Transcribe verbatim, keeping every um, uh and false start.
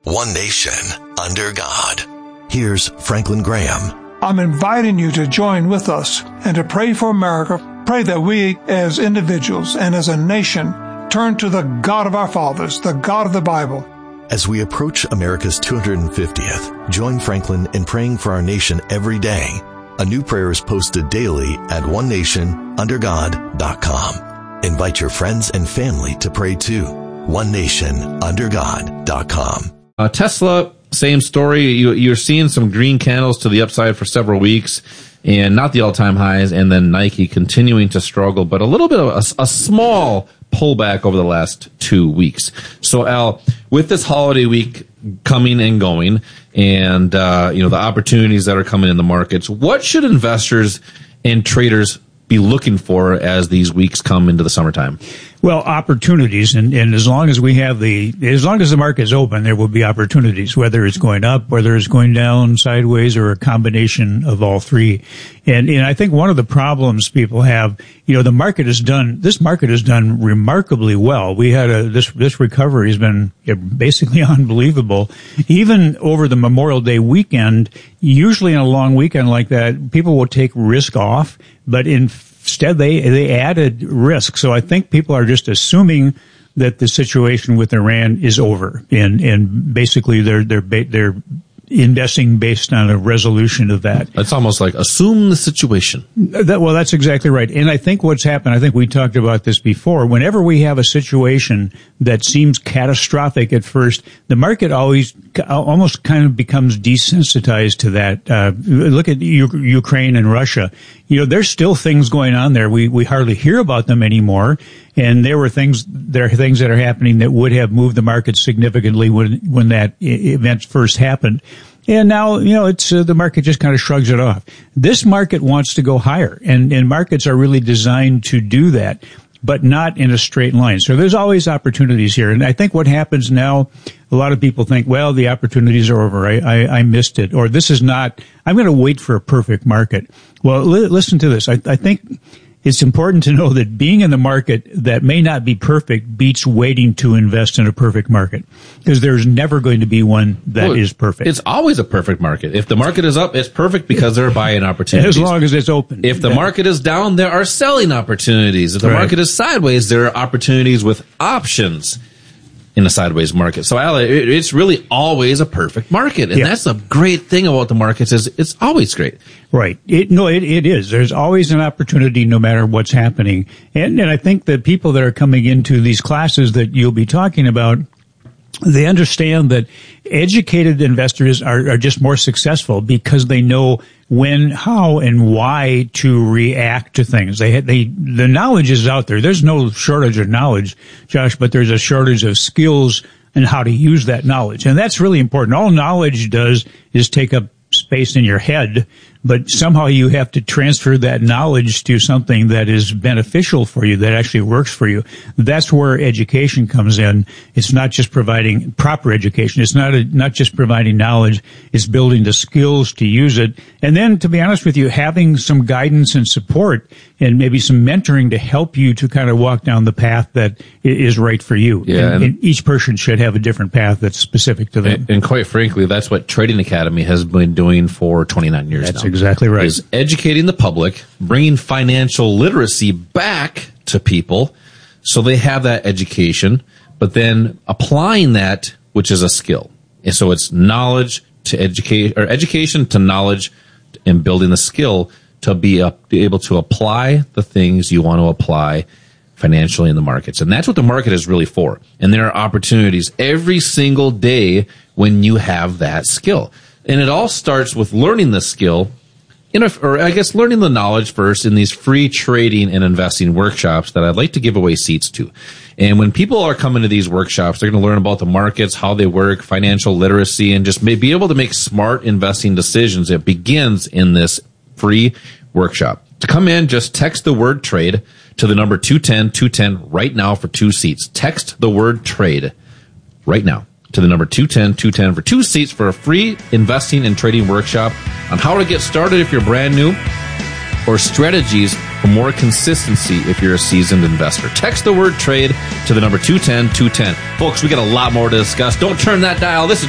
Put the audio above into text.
one nation, under God. Here's Franklin Graham. I'm inviting you to join with us and to pray for America. Pray that we as individuals and as a nation turn to the God of our fathers, the God of the Bible. As we approach America's two hundred fiftieth, join Franklin in praying for our nation every day. A new prayer is posted daily at one nation under god dot com. Invite your friends and family to pray too. one nation under god dot com. Uh, Tesla, same story. You, you're seeing some green candles to the upside for several weeks, and not the all-time highs, and then Nike continuing to struggle, but a little bit of a, a small pullback over the last two weeks. So, Al, with this holiday week coming and going, and uh, you know the opportunities that are coming in the markets, what should investors and traders be looking for as these weeks come into the summertime? Well, opportunities, and, and as long as we have the, as long as the market is open, there will be opportunities, whether it's going up, whether it's going down, sideways, or a combination of all three. And, and I think one of the problems people have, you know, the market has done, this market has done remarkably well. We had a, this, this recovery has been basically unbelievable. Even over the Memorial Day weekend, usually in a long weekend like that, people will take risk off, but in Instead, they they added risk. So I think people are just assuming that the situation with Iran is over, and and basically they're they're they're investing based on a resolution of that. It's almost like assume the situation. That, well, that's exactly right. And I think what's happened, I think we talked about this before, whenever we have a situation that seems catastrophic at first, the market always almost kind of becomes desensitized to that. Uh, look at U- Ukraine and Russia. You know, there's still things going on there. We, we hardly hear about them anymore. And there were things, there are things that are happening that would have moved the market significantly when, when that event first happened. And now, you know, it's, uh, the market just kind of shrugs it off. This market wants to go higher, and, and markets are really designed to do that, but not in a straight line. So there's always opportunities here. And I think what happens now, a lot of people think, well, the opportunities are over. I, I, I missed it. Or this is not, I'm going to wait for a perfect market. Well, li- listen to this. I, I think it's important to know that being in the market that may not be perfect beats waiting to invest in a perfect market, because there's never going to be one that well, is perfect. It's always a perfect market. If the market is up, it's perfect because there are buying opportunities. As long as it's open. If the market is down, there are selling opportunities. If the right. market is sideways, there are opportunities with options in a sideways market. So, Al, it, it's really always a perfect market. And yeah. that's the great thing about the markets is it's always great. Right. It, no, it, it is. There's always an opportunity no matter what's happening. And, and I think that people that are coming into these classes that you'll be talking about, they understand that educated investors are, are just more successful because they know when, how, and why to react to things. They, they, the knowledge is out there. There's no shortage of knowledge, Josh, but there's a shortage of skills and how to use that knowledge. And that's really important. All knowledge does is take up space in your head, but somehow you have to transfer that knowledge to something that is beneficial for you, that actually works for you. That's where education comes in. It's not just providing proper education. It's not a, not just providing knowledge. It's building the skills to use it. And then, to be honest with you, having some guidance and support and maybe some mentoring to help you to kind of walk down the path that is right for you. Yeah, and, and, and each person should have a different path that's specific to them. And, and quite frankly, that's what Trading Academy has been doing for twenty-nine years that's now. Exactly right. Is educating the public, bringing financial literacy back to people so they have that education, but then applying that, which is a skill. And so it's knowledge to educate, or education to knowledge, and building the skill to be, up, be able to apply the things you want to apply financially in the markets. And that's what the market is really for. And there are opportunities every single day when you have that skill. And it all starts with learning the skill, in a, or I guess learning the knowledge first in these free trading and investing workshops that I'd like to give away seats to. And when people are coming to these workshops, they're going to learn about the markets, how they work, financial literacy, and just may be able to make smart investing decisions. It begins in this free workshop. To come in, just text the word trade to the number two ten two ten right now for two seats. Text the word trade right now to the number two ten two ten for two seats for a free investing and trading workshop on how to get started if you're brand new, or strategies for more consistency if you're a seasoned investor. Text the word trade to the number two ten two ten. Folks, we got a lot more to discuss. Don't turn that dial. This is